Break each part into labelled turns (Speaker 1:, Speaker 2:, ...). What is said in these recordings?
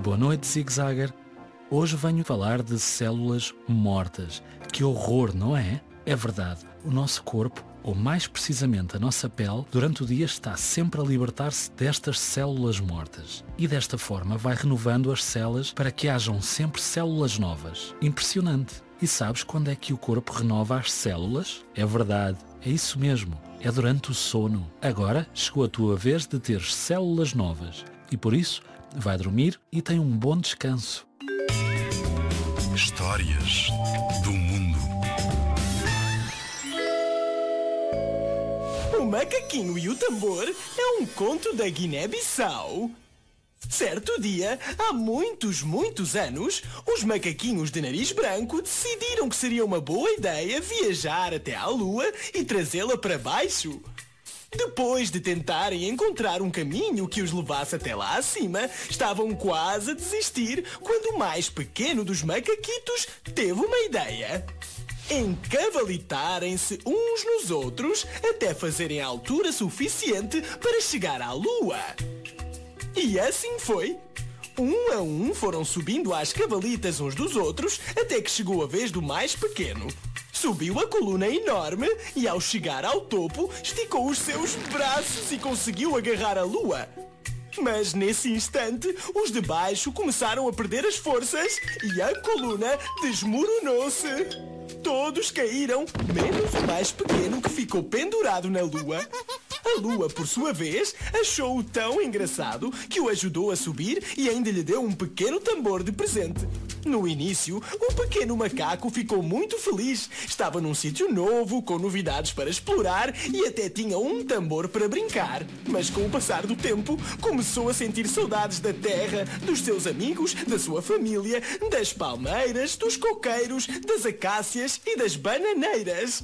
Speaker 1: Boa noite, Zig-Zagger. Hoje venho falar de células mortas. Que horror, não é? É verdade, o nosso corpo, ou mais precisamente a nossa pele, durante o dia está sempre a libertar-se destas células mortas. E desta forma vai renovando as células para que hajam sempre células novas. Impressionante! E sabes quando é que o corpo renova as células? É verdade, é isso mesmo, é durante o sono. Agora chegou a tua vez de ter células novas. E por isso, vai dormir e tem um bom descanso.
Speaker 2: Histórias do mundo.
Speaker 3: O Macaquinho e o Tambor é um conto da Guiné-Bissau. Certo dia, há muitos anos, os macaquinhos de nariz branco decidiram que seria uma boa ideia viajar até à Lua e trazê-la para baixo. Depois de tentarem encontrar um caminho que os levasse até lá acima, estavam quase a desistir quando o mais pequeno dos macaquitos teve uma ideia. Encavalitarem-se uns nos outros até fazerem a altura suficiente para chegar à Lua. E assim foi. Um a um foram subindo às cavalitas uns dos outros até que chegou a vez do mais pequeno. Subiu a coluna enorme e, ao chegar ao topo, esticou os seus braços e conseguiu agarrar a Lua. Mas nesse instante, os de baixo começaram a perder as forças e a coluna desmoronou-se. Todos caíram, menos o mais pequeno que ficou pendurado na Lua. A Lua, por sua vez, achou-o tão engraçado que o ajudou a subir e ainda lhe deu um pequeno tambor de presente. No início, o pequeno macaco ficou muito feliz. Estava num sítio novo, com novidades para explorar e até tinha um tambor para brincar. Mas com o passar do tempo, começou a sentir saudades da terra, dos seus amigos, da sua família, das palmeiras, dos coqueiros, das acácias e das bananeiras.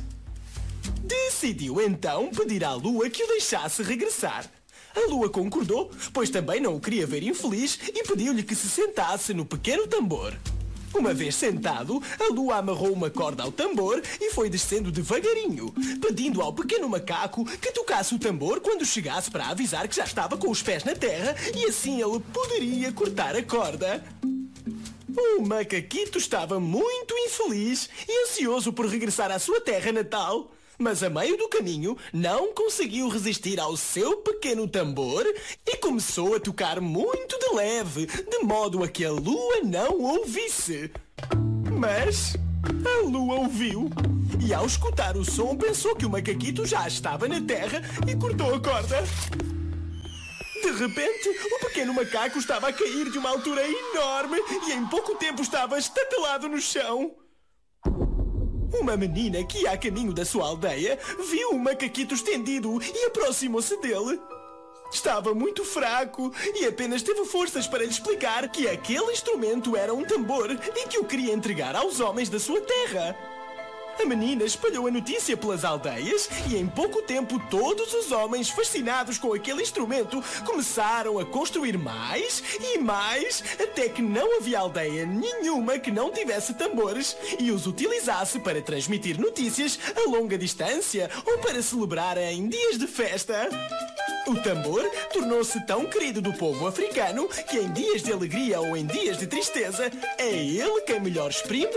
Speaker 3: Decidiu então pedir à Lua que o deixasse regressar. A Lua concordou, pois também não o queria ver infeliz, e pediu-lhe que se sentasse no pequeno tambor. Uma vez sentado, a Lua amarrou uma corda ao tambor e foi descendo devagarinho, pedindo ao pequeno macaco que tocasse o tambor quando chegasse para avisar que já estava com os pés na terra e assim ele poderia cortar a corda. O macaquito estava muito infeliz e ansioso por regressar à sua terra natal. Mas a meio do caminho não conseguiu resistir ao seu pequeno tambor e começou a tocar muito de leve, de modo a que a Lua não ouvisse. Mas a Lua ouviu e, ao escutar o som, pensou que o macaquito já estava na terra e cortou a corda. De repente, o pequeno macaco estava a cair de uma altura enorme e em pouco tempo estava estatelado no chão. Uma menina que ia a caminho da sua aldeia viu o macaquito estendido e aproximou-se dele. Estava muito fraco e apenas teve forças para lhe explicar que aquele instrumento era um tambor e que o queria entregar aos homens da sua terra. A menina espalhou a notícia pelas aldeias e em pouco tempo todos os homens, fascinados com aquele instrumento, começaram a construir mais e mais, até que não havia aldeia nenhuma que não tivesse tambores e os utilizasse para transmitir notícias a longa distância ou para celebrar em dias de festa. O tambor tornou-se tão querido do povo africano que em dias de alegria ou em dias de tristeza é ele quem melhor exprime